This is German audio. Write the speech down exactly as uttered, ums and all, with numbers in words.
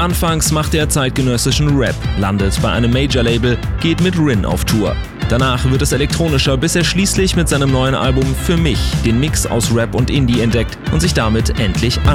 Anfangs macht er zeitgenössischen Rap, landet bei einem Major-Label, geht mit Rin auf Tour. Danach wird es elektronischer, bis er schließlich mit seinem neuen Album Für mich den Mix aus Rap und Indie entdeckt und sich damit endlich